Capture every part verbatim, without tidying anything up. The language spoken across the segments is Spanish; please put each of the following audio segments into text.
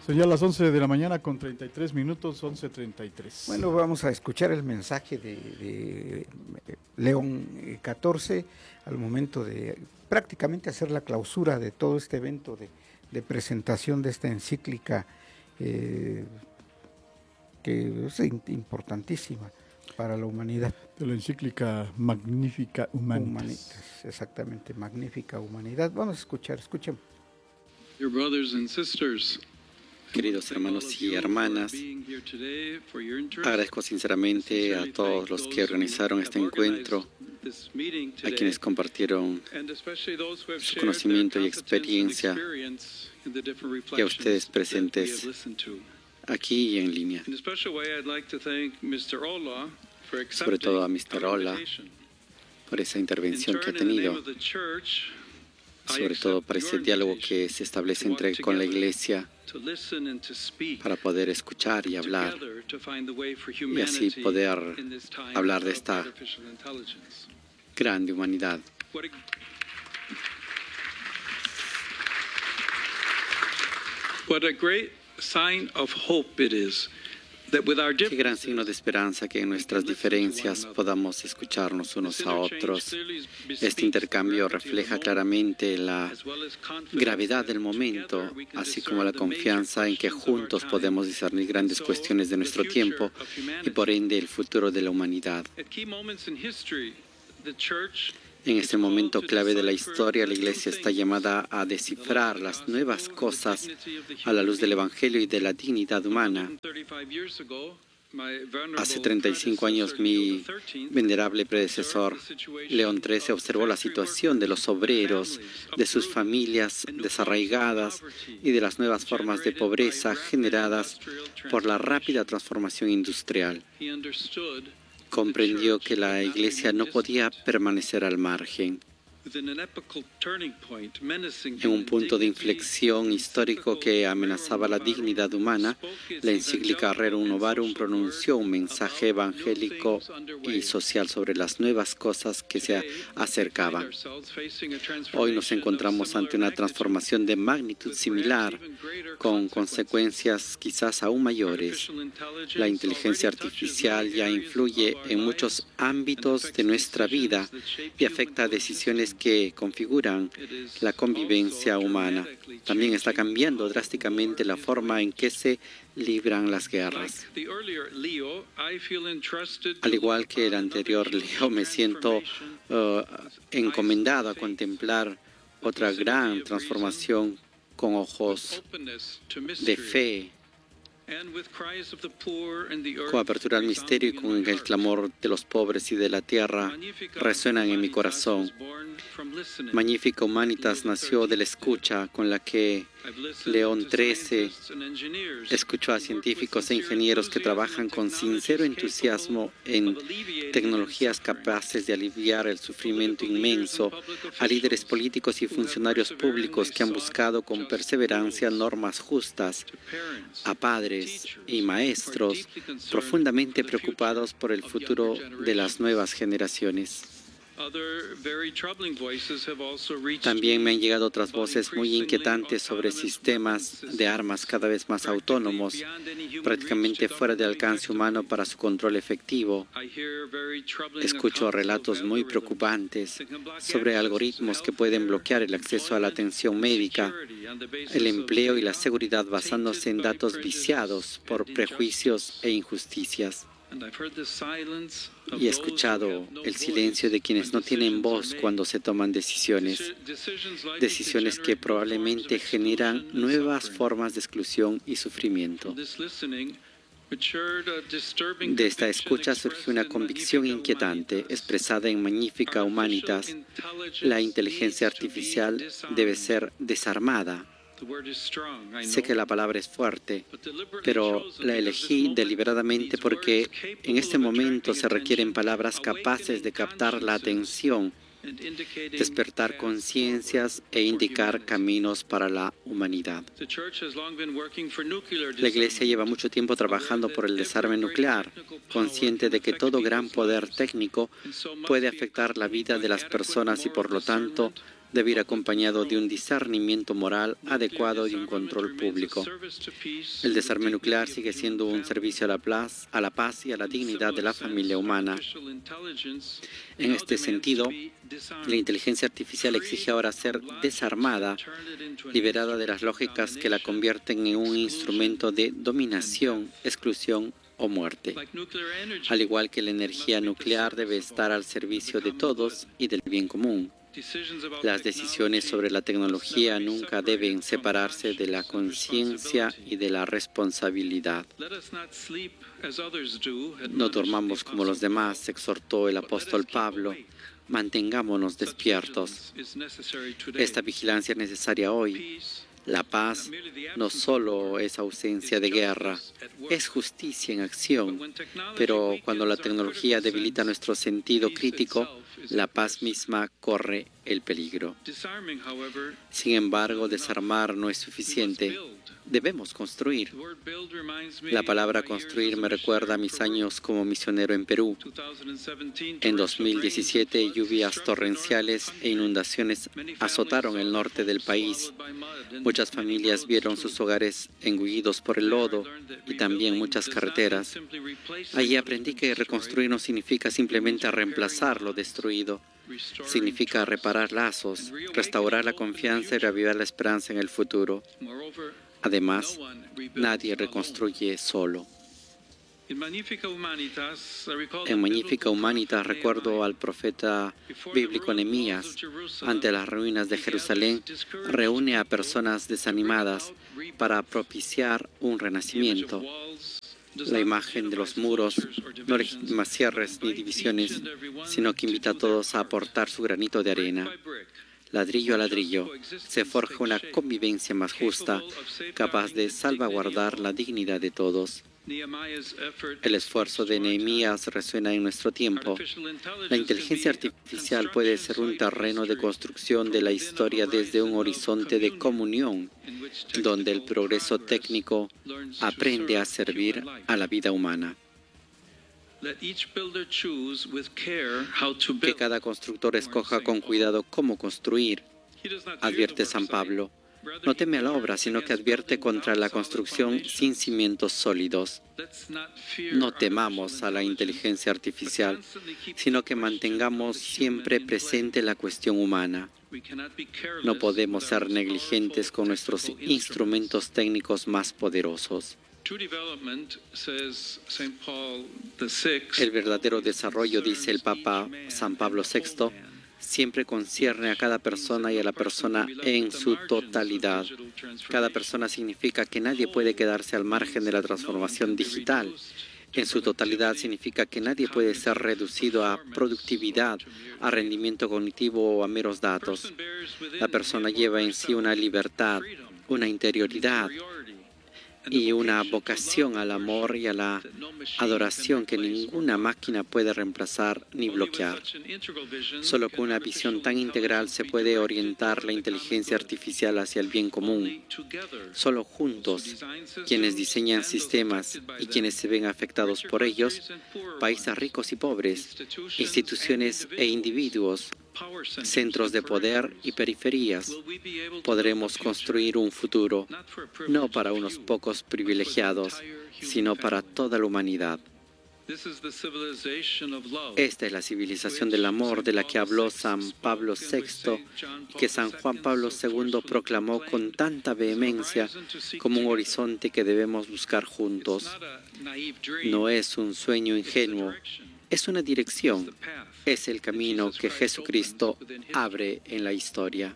Son ya las once de la mañana con treinta y tres minutos, once treinta y tres. Bueno, vamos a escuchar el mensaje de, de León catorce al momento de prácticamente hacer la clausura de todo este evento de, de presentación de esta encíclica eh, que es importantísima para la humanidad. De la encíclica Magnifica Humanitas. Humanitas, exactamente, Magnífica Humanidad. Vamos a escuchar, escuchemos. Dear brothers and sisters, queridos hermanos y hermanas, agradezco sinceramente a todos los que organizaron este encuentro, a quienes compartieron su conocimiento y experiencia, y a ustedes presentes aquí y en línea. Sobre todo a mister Ola por esa intervención que ha tenido, sobre todo para ese diálogo que se establece entre con la Iglesia para poder escuchar y hablar y así poder hablar de esta grande humanidad. What a great sign of hope it is. Qué gran signo de esperanza que en nuestras diferencias podamos escucharnos unos a otros. Este intercambio refleja claramente la gravedad del momento, así como la confianza en que juntos podemos discernir grandes cuestiones de nuestro tiempo y por ende el futuro de la humanidad. En este momento clave de la historia, la Iglesia está llamada a descifrar las nuevas cosas a la luz del Evangelio y de la dignidad humana. Hace treinta y cinco años, mi venerable predecesor, León trece, observó la situación de los obreros, de sus familias desarraigadas y de las nuevas formas de pobreza generadas por la rápida transformación industrial. Comprendió que la Iglesia no podía permanecer al margen. En un punto de inflexión histórico que amenazaba la dignidad humana, la encíclica Rerum Novarum pronunció un mensaje evangélico y social sobre las nuevas cosas que se acercaban. Hoy nos encontramos ante una transformación de magnitud similar, con consecuencias quizás aún mayores. La inteligencia artificial ya influye en muchos ámbitos de nuestra vida y afecta a decisiones que configuran la convivencia humana. También está cambiando drásticamente la forma en que se libran las guerras. Al igual que el anterior Leo, me siento uh, encomendado a contemplar otra gran transformación con ojos de fe, con apertura al misterio y con el clamor de los pobres y de la tierra resuenan en mi corazón. Magnífica Humanitas nació de la escucha con la que León trece escuchó a científicos e ingenieros que trabajan con sincero entusiasmo en tecnologías capaces de aliviar el sufrimiento inmenso, a líderes políticos y funcionarios públicos que han buscado con perseverancia normas justas, a padres y maestros profundamente preocupados por el futuro de las nuevas generaciones. También me han llegado otras voces muy inquietantes sobre sistemas de armas cada vez más autónomos, prácticamente fuera de alcance humano para su control efectivo. Escucho relatos muy preocupantes sobre algoritmos que pueden bloquear el acceso a la atención médica, el empleo y la seguridad basándose en datos viciados por prejuicios e injusticias. Y he escuchado el silencio de quienes no tienen voz cuando se toman decisiones, decisiones que probablemente generan nuevas formas de exclusión y sufrimiento. De esta escucha surgió una convicción inquietante, expresada en Magnífica Humanitas: la inteligencia artificial debe ser desarmada. Sé que la palabra es fuerte, pero la elegí deliberadamente porque en este momento se requieren palabras capaces de captar la atención, despertar conciencias e indicar caminos para la humanidad. La Iglesia lleva mucho tiempo trabajando por el desarme nuclear, consciente de que todo gran poder técnico puede afectar la vida de las personas y por lo tanto debe ir acompañado de un discernimiento moral adecuado y un control público. El desarme nuclear sigue siendo un servicio a la paz, a la paz y a la dignidad de la familia humana. En este sentido, la inteligencia artificial exige ahora ser desarmada, liberada de las lógicas que la convierten en un instrumento de dominación, exclusión o muerte. Al igual que la energía nuclear debe estar al servicio de todos y del bien común. Las decisiones sobre la tecnología nunca deben separarse de la conciencia y de la responsabilidad. No dormamos como los demás, exhortó el apóstol Pablo. Mantengámonos despiertos. Esta vigilancia es necesaria hoy. La paz no solo es ausencia de guerra, es justicia en acción, pero cuando la tecnología debilita nuestro sentido crítico, la paz misma corre el peligro. Sin embargo, desarmar no es suficiente. Debemos construir. La palabra construir me recuerda a mis años como misionero en Perú. En dos mil diecisiete, lluvias torrenciales e inundaciones azotaron el norte del país. Muchas familias vieron sus hogares engullidos por el lodo y también muchas carreteras. Allí aprendí que reconstruir no significa simplemente reemplazar lo destruido. Significa reparar lazos, restaurar la confianza y reavivar la esperanza en el futuro. Además, nadie reconstruye solo. En Magnifica Humanitas recuerdo al profeta bíblico Nehemías. Ante las ruinas de Jerusalén, reúne a personas desanimadas para propiciar un renacimiento. La imagen de los muros no legitima cierres ni divisiones, sino que invita a todos a aportar su granito de arena. Ladrillo a ladrillo, se forja una convivencia más justa, capaz de salvaguardar la dignidad de todos. El esfuerzo de Nehemías resuena en nuestro tiempo. La inteligencia artificial puede ser un terreno de construcción de la historia desde un horizonte de comunión, donde el progreso técnico aprende a servir a la vida humana. Que cada constructor escoja con cuidado cómo construir, advierte San Pablo. No teme a la obra, sino que advierte contra la construcción sin cimientos sólidos. No temamos a la inteligencia artificial, sino que mantengamos siempre presente la cuestión humana. No podemos ser negligentes con nuestros instrumentos técnicos más poderosos. El verdadero desarrollo, dice el Papa San Pablo sexto, siempre concierne a cada persona y a la persona en su totalidad. Cada persona significa que nadie puede quedarse al margen de la transformación digital. En su totalidad significa que nadie puede ser reducido a productividad, a rendimiento cognitivo o a meros datos. La persona lleva en sí una libertad, una interioridad y una vocación al amor y a la adoración que ninguna máquina puede reemplazar ni bloquear. Solo con una visión tan integral se puede orientar la inteligencia artificial hacia el bien común. Solo juntos, quienes diseñan sistemas y quienes se ven afectados por ellos, países ricos y pobres, instituciones e individuos, centros de poder y periferias, podremos construir un futuro, no para unos pocos privilegiados, sino para toda la humanidad. Esta es la civilización del amor de la que habló San Pablo sexto y que San Juan Pablo segundo proclamó con tanta vehemencia como un horizonte que debemos buscar juntos. No es un sueño ingenuo, es una dirección, es el camino que Jesucristo abre en la historia.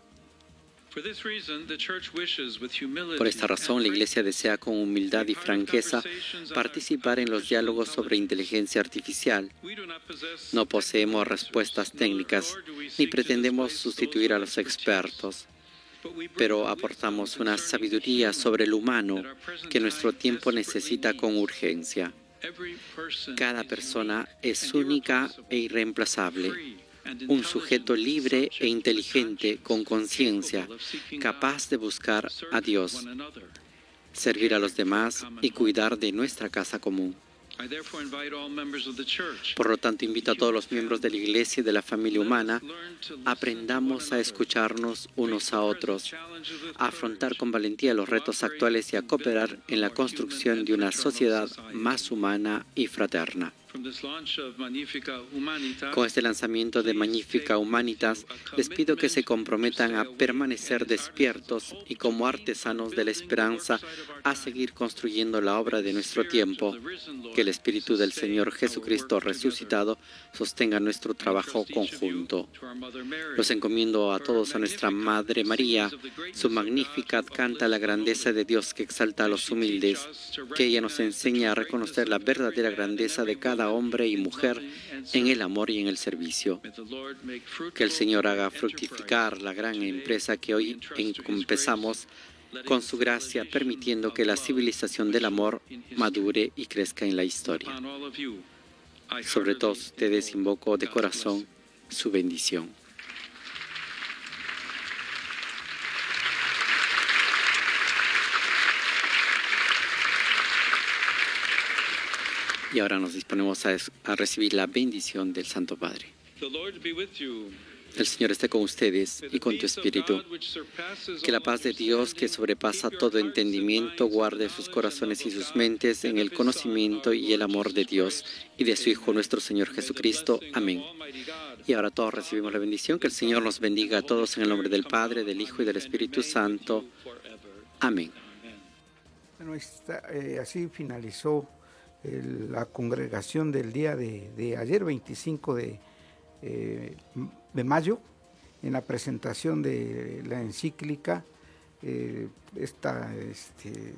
Por esta razón, la Iglesia desea con humildad y franqueza participar en los diálogos sobre inteligencia artificial. No poseemos respuestas técnicas ni pretendemos sustituir a los expertos, pero aportamos una sabiduría sobre el humano que nuestro tiempo necesita con urgencia. Cada persona es única e irreemplazable. Un sujeto libre e inteligente, con conciencia, capaz de buscar a Dios, servir a los demás y cuidar de nuestra casa común. Por lo tanto, invito a todos los miembros de la Iglesia y de la familia humana, aprendamos a escucharnos unos a otros, a afrontar con valentía los retos actuales y a cooperar en la construcción de una sociedad más humana y fraterna. Con este lanzamiento de Magnificat Humanitas, les pido que se comprometan a permanecer despiertos y como artesanos de la esperanza a seguir construyendo la obra de nuestro tiempo. Que el Espíritu del Señor Jesucristo resucitado sostenga nuestro trabajo conjunto. Los encomiendo a todos a nuestra Madre María. Su Magnificat canta la grandeza de Dios que exalta a los humildes. Que ella nos enseñe a reconocer la verdadera grandeza de cada hombre y mujer en el amor y en el servicio. Que el Señor haga fructificar la gran empresa que hoy empezamos con su gracia, permitiendo que la civilización del amor madure y crezca en la historia. Sobre todos ustedes invoco de corazón su bendición. Y ahora nos disponemos a, a recibir la bendición del Santo Padre. El Señor esté con ustedes y con tu espíritu. Que la paz de Dios, que sobrepasa todo entendimiento, guarde sus corazones y sus mentes en el conocimiento y el amor de Dios y de su Hijo nuestro Señor Jesucristo. Amén. Y ahora todos recibimos la bendición. Que el Señor nos bendiga a todos en el nombre del Padre, del Hijo y del Espíritu Santo. Amén. Bueno, está, eh, así finalizó el, la congregación del día de, de ayer, veinticinco de, eh, de mayo, en la presentación de la encíclica, eh, esta este,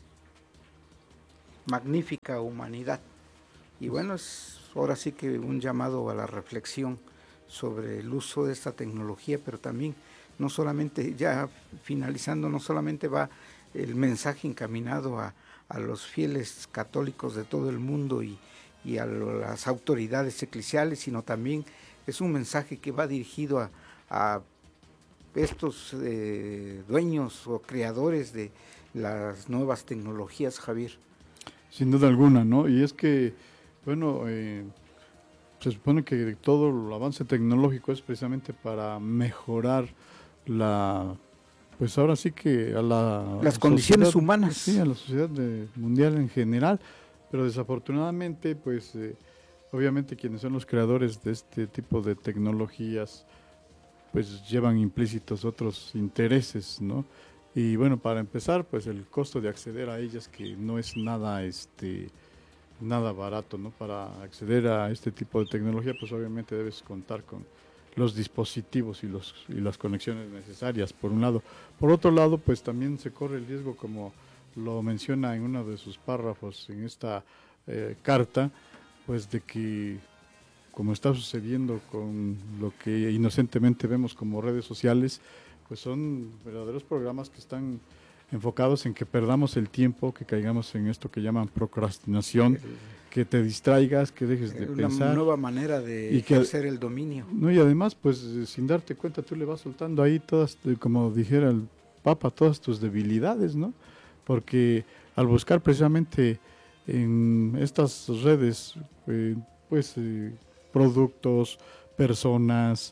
magnífica humanidad. Y bueno, es ahora sí que un llamado a la reflexión sobre el uso de esta tecnología, pero también, no solamente, ya finalizando, no solamente va el mensaje encaminado a, a los fieles católicos de todo el mundo y, y a las autoridades eclesiales, sino también es un mensaje que va dirigido a, a estos eh, dueños o creadores de las nuevas tecnologías, Javier. Sin duda alguna, ¿no? Y es que, bueno, eh, se supone que todo el avance tecnológico es precisamente para mejorar la, pues ahora sí que a la las condiciones sociedad, humanas. Sí, a la sociedad de, mundial en general, pero desafortunadamente, pues, eh, obviamente quienes son los creadores de este tipo de tecnologías, pues llevan implícitos otros intereses, ¿no? Y bueno, para empezar, pues el costo de acceder a ellas, que no es nada, este, nada barato, ¿no? Para acceder a este tipo de tecnología, pues obviamente debes contar con los dispositivos y los y las conexiones necesarias, por un lado. Por otro lado, pues también se corre el riesgo, como lo menciona en uno de sus párrafos en esta eh, carta, pues de que, como está sucediendo con lo que inocentemente vemos como redes sociales, pues son verdaderos programas que están enfocados en que perdamos el tiempo, que caigamos en esto que llaman procrastinación, el, que te distraigas, que dejes de una pensar. Una nueva manera de y que, ejercer el dominio. No, y además, pues sin darte cuenta, tú le vas soltando ahí todas, como dijera el Papa, todas tus debilidades, ¿no? Porque al buscar precisamente en estas redes, eh, pues, eh, productos, personas,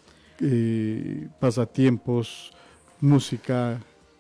eh, pasatiempos, música,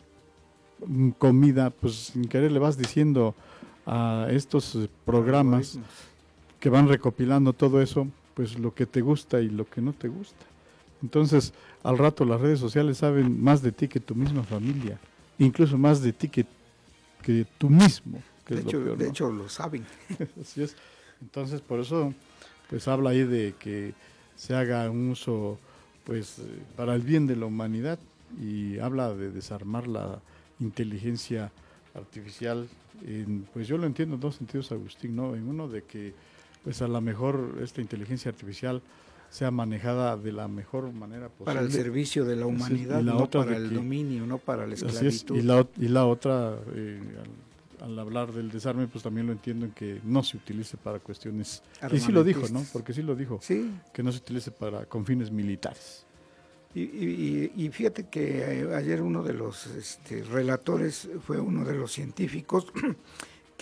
comida, pues sin querer le vas diciendo a estos eh, programas que van recopilando todo eso, pues lo que te gusta y lo que no te gusta. Entonces, al rato las redes sociales saben más de ti que tu misma familia, incluso más de ti que, que tú mismo. Que de es hecho, lo peor, de ¿no? hecho lo saben. Así es. Entonces, por eso, pues habla ahí de que se haga un uso, pues, para el bien de la humanidad, y habla de desarmar la inteligencia artificial. En, pues yo lo entiendo en dos sentidos, Agustín, ¿no? En uno de que, pues a lo mejor esta inteligencia artificial sea manejada de la mejor manera posible. Para el servicio de la humanidad, sí, la no otra para el que, dominio, no para la esclavitud. Así es, y, la, y la otra, eh, al, al hablar del desarme, pues también lo entiendo en que no se utilice para cuestiones... Y sí lo dijo, ¿no? Porque sí lo dijo, sí. Que no se utilice para con fines militares. Y, y, y fíjate que ayer uno de los este, relatores fue uno de los científicos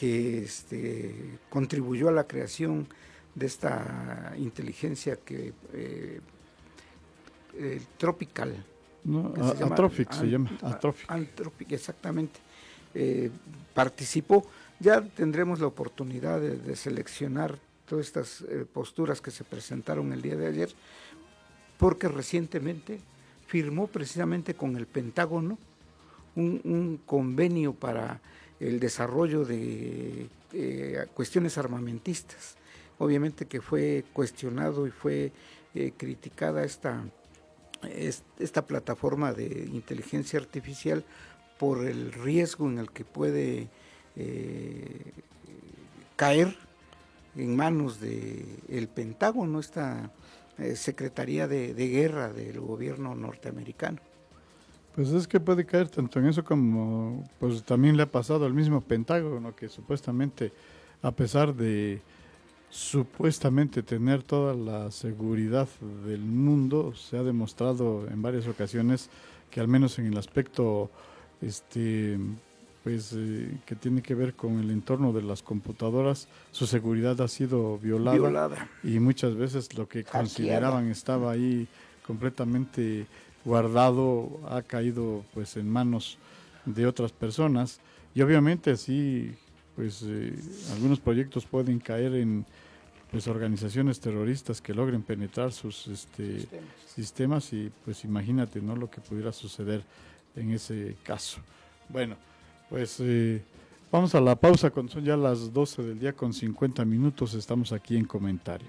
que este, contribuyó a la creación de esta inteligencia que eh, eh, tropical. No, a, se Atrophic llama, se llama. Atrophic. Atrophic, exactamente. Eh, participó. Ya tendremos la oportunidad de, de seleccionar todas estas eh, posturas que se presentaron el día de ayer, porque recientemente firmó precisamente con el Pentágono un, un convenio para el desarrollo de eh, cuestiones armamentistas. Obviamente que fue cuestionado y fue eh, criticada esta, esta plataforma de inteligencia artificial por el riesgo en el que puede eh, caer en manos del Pentágono, esta eh, Secretaría de, de Guerra del gobierno norteamericano. Pues es que puede caer tanto en eso como pues también le ha pasado al mismo Pentágono, que supuestamente, a pesar de supuestamente tener toda la seguridad del mundo, se ha demostrado en varias ocasiones que al menos en el aspecto este pues eh, que tiene que ver con el entorno de las computadoras, su seguridad ha sido violada, violada. Y muchas veces lo que Hackeada. Consideraban estaba ahí completamente guardado, ha caído pues en manos de otras personas, y obviamente así pues eh, algunos proyectos pueden caer en pues organizaciones terroristas que logren penetrar sus este sistemas. sistemas y pues imagínate, ¿no?, lo que pudiera suceder en ese caso. Bueno, pues eh, vamos a la pausa cuando son ya las doce del día con cincuenta minutos, estamos aquí en Comentario.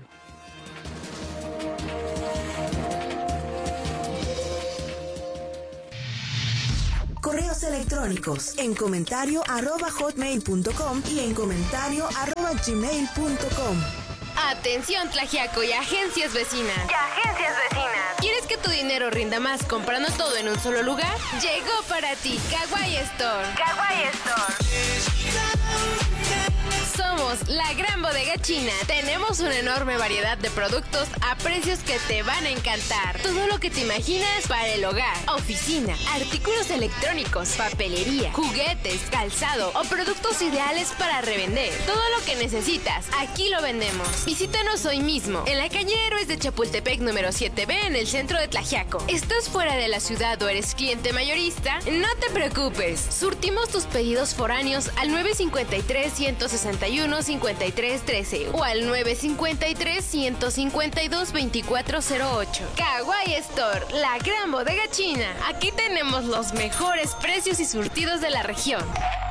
Correos electrónicos en comentario arroba hotmail punto com y en comentario arroba gmail punto com. Atención Tlaxiaco y agencias vecinas. Y agencias vecinas. ¿Quieres que tu dinero rinda más comprando todo en un solo lugar? Llegó para ti Kawaii Store. Kawaii Store. Somos la gran bodega china. Tenemos una enorme variedad de productos a precios que te van a encantar. Todo lo que te imaginas para el hogar, oficina, artículos electrónicos, papelería, juguetes, calzado o productos ideales para revender. Todo lo que necesitas, aquí lo vendemos. Visítanos hoy mismo en la calle Héroes de Chapultepec número siete B en el centro de Tlaxiaco. ¿Estás fuera de la ciudad o eres cliente mayorista? No te preocupes. Surtimos tus pedidos foráneos al nueve cinco tres, uno seis uno, cinco tres uno tres o al nueve cinco tres, uno cinco dos, dos cuatro cero ocho. Kawaii Store, la gran bodega china. Aquí tenemos los mejores precios y surtidos de la región.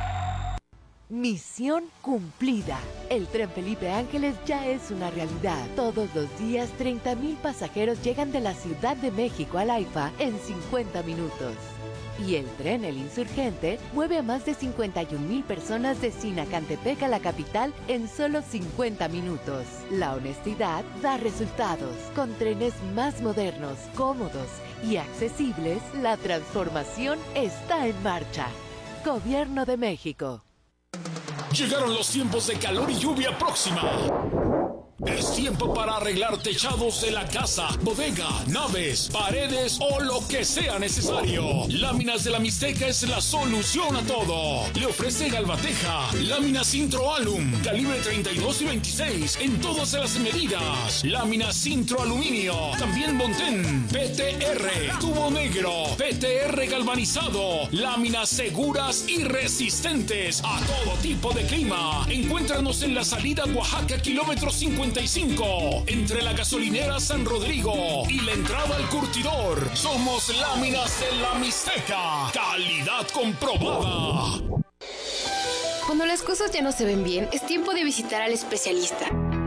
Misión cumplida. El tren Felipe Ángeles ya es una realidad. Todos los días, treinta mil pasajeros llegan de la Ciudad de México al AIFA en cincuenta minutos. Y el tren El Insurgente mueve a más de cincuenta y un mil personas de Sinacantepec a la capital en solo cincuenta minutos. La honestidad da resultados. Con trenes más modernos, cómodos y accesibles, la transformación está en marcha. Gobierno de México. Llegaron los tiempos de calor y lluvia próxima. Es tiempo para arreglar techados de la casa, bodega, naves, paredes o lo que sea necesario. Láminas de la Mixteca es la solución a todo. Le ofrece Galvateja, láminas Intro-Alum, calibre treinta y dos y veintiséis, en todas las medidas. Láminas Intro-Aluminio, también Montén, P T R, tubo negro, P T R galvanizado, láminas seguras y resistentes a todo tipo de clima. Encuéntranos en la salida Oaxaca, kilómetro cincuenta y cinco, entre la gasolinera San Rodrigo y la entrada al curtidor. Somos Láminas de la Mixteca, calidad comprobada. Cuando las cosas ya no se ven bien, es tiempo de visitar al especialista.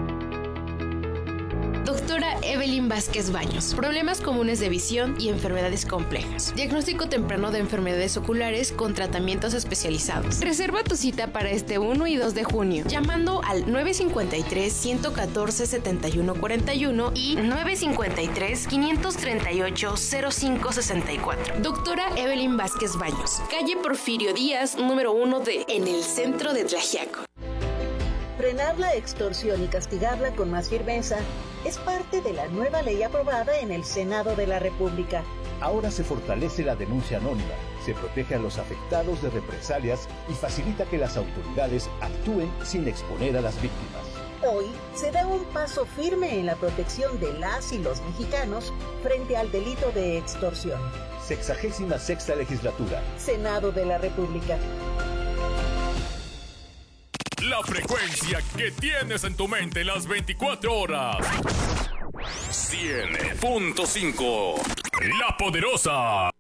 Doctora Evelyn Vázquez Baños. Problemas comunes de visión y enfermedades complejas. Diagnóstico temprano de enfermedades oculares con tratamientos especializados. Reserva tu cita para este uno y dos de junio llamando al nueve cinco tres, uno cuatro, siete uno cuatro uno y nueve cinco tres, cinco tres ocho, cero cinco seis cuatro. Doctora Evelyn Vázquez Baños. Calle Porfirio Díaz, número uno D, en el centro de Tlaxiaco. Frenar la extorsión y castigarla con más firmeza es parte de la nueva ley aprobada en el Senado de la República. Ahora se fortalece la denuncia anónima, se protege a los afectados de represalias y facilita que las autoridades actúen sin exponer a las víctimas. Hoy se da un paso firme en la protección de las y los mexicanos frente al delito de extorsión. Sexagésima sexta legislatura. Senado de la República. La frecuencia que tienes en tu mente las veinticuatro horas. cien punto cinco. La Poderosa.